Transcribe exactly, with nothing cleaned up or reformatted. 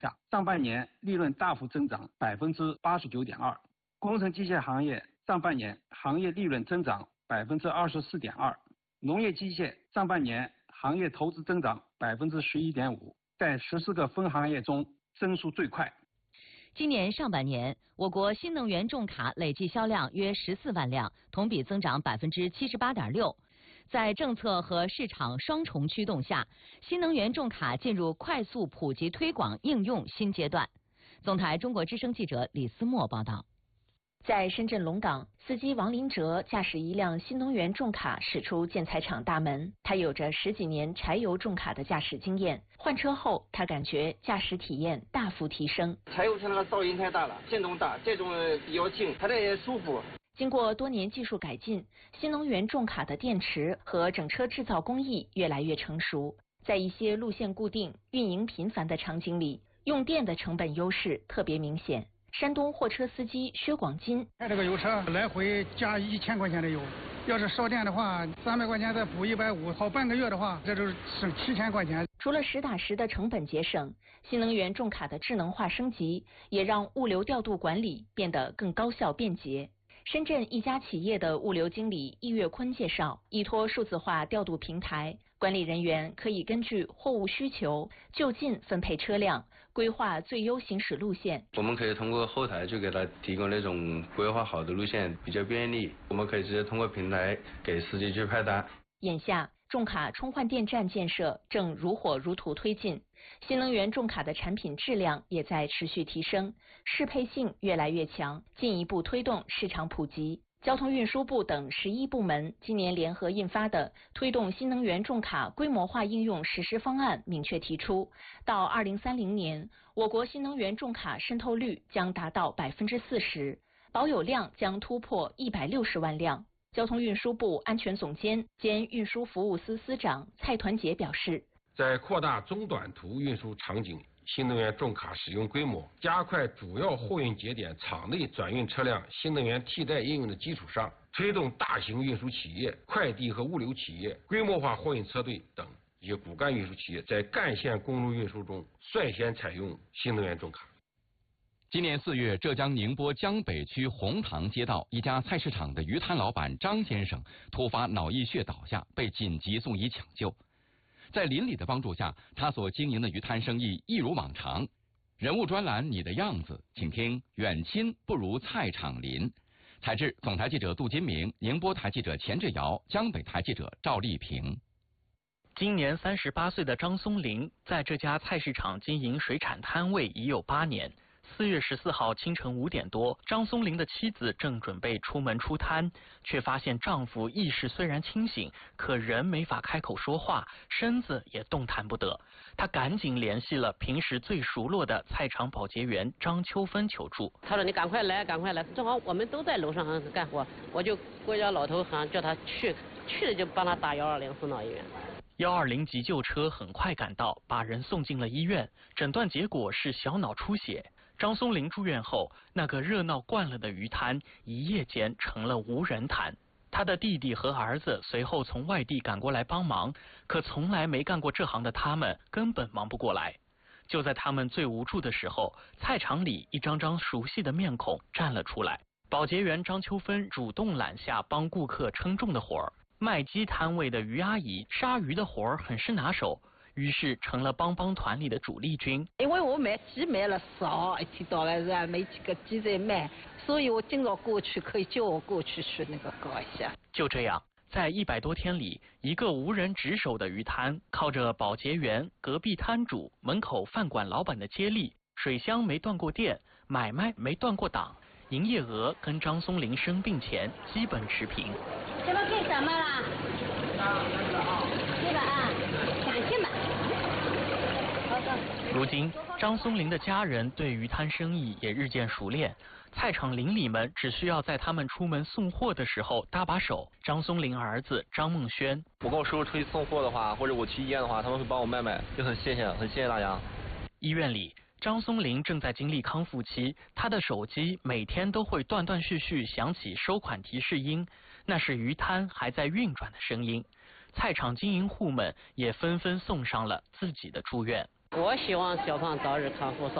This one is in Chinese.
下，上半年利润大幅增长百分之八十九点二。工程机械行业上半年行业利润增长百分之二十四点二，农业机械上半年行业投资增长百分之十一点五，在十四个分行业中增速最快。 今年上半年，我国新能源重卡累计销量约十四万辆，同比增长百分之七十八点六。在政策和市场双重驱动下，新能源重卡进入快速普及推广应用新阶段。总台中国之声记者李思墨报道。 在深圳龙岗，司机王林哲驾驶一辆新能源重卡驶出建材厂大门。他有着十几年柴油重卡的驾驶经验，换车后，他感觉驾驶体验大幅提升。 柴油车那个噪音太大了，震动大，这种比较轻，开着也舒服。 经过多年技术改进，新能源重卡的电池和整车制造工艺越来越成熟，在一些路线固定、运营频繁的场景里，用电的成本优势特别明显。山东货车司机薛广金， 开这个油车来回加一千块钱的油，要是烧电的话，三百块钱再补一百五，好半个月的话，这就是省七千块钱。 除了实打实的成本节省，新能源重卡的智能化升级，也让物流调度管理变得更高效便捷。深圳一家企业的物流经理易月坤介绍，依托数字化调度平台，管理人员可以根据货物需求就近分配车辆，规划最优行驶路线。 我们可以通过后台就给他提供那种规划好的路线，比较便利。我们可以直接通过平台给司机去派单。 眼下，重卡充换电站建设正如火如荼推进，新能源重卡的产品质量也在持续提升，适配性越来越强，进一步推动市场普及。交通运输部等十一部门今年联合印发的推动新能源重卡规模化应用实施方案明确提出，到二零三零年，我国新能源重卡渗透率将达到百分之四十，保有量将突破一百六十万辆。交通运输部安全总监兼运输服务司司长蔡团结表示， 在扩大中短途运输场景新能源重卡使用规模，加快主要货运节点场内转运车辆新能源替代应用的基础上，推动大型运输企业、快递和物流企业、规模化货运车队等一些骨干运输企业在干线公路运输中率先采用新能源重卡。 今年四月，浙江宁波江北区红塘街道一家菜市场的鱼摊老板张先生突发脑溢血倒下，被紧急送医抢救。在邻里的帮助下，他所经营的鱼摊生意一如往常。人物专栏你的样子，请听远亲不如菜场邻。采制总台记者杜金明，宁波台记者钱志尧，江北台记者赵丽萍。 今年三十八岁的张松林在这家菜市场经营水产摊位已有八年。四月十四号清晨五点多，张松林的妻子正准备出门出摊，却发现丈夫意识虽然清醒，可人没法开口说话，身子也动弹不得。她赶紧联系了平时最熟络的菜场保洁员张秋芬求助。 他说：“你赶快来，赶快来！正好我们都在楼上干活，我就过家老头喊叫他去，去了就帮他打幺二零送到医院。” 幺二零急救车很快赶到，把人送进了医院，诊断结果是小脑出血。张松林住院后，那个热闹惯了的鱼摊一夜间成了无人摊。他的弟弟和儿子随后从外地赶过来帮忙，可从来没干过这行的他们根本忙不过来。就在他们最无助的时候，菜场里一张张熟悉的面孔站了出来。保洁员张秋芬主动揽下帮顾客称重的活儿，卖鸡摊位的于阿姨杀鱼的活儿很是拿手。于是成了帮帮团里的主力军。 因为我卖鸡卖了少，一天到晚是没几个鸡在卖，所以我经常过去，可以叫我过去去那个搞一下。 就这样，在一百多天里，一个无人值守的鱼摊，靠着保洁员、隔壁摊主、门口饭馆老板的接力，水箱没断过电，买卖没断过档，营业额跟张松林生病前基本持平。 这个给什么啦？这个啊，感谢吧。 如今，张松林的家人对鱼摊生意也日渐熟练，菜场邻里们只需要在他们出门送货的时候搭把手。张松林儿子张梦轩， 我跟我叔叔出去送货的话，或者我去医院的话，他们会帮我卖卖，就很谢谢，很谢谢大家。 医院里，张松林正在经历康复期，他的手机每天都会断断续续响起收款提示音，那是鱼摊还在运转的声音。菜场经营户们也纷纷送上了自己的祝愿。 我希望小胖早日康复。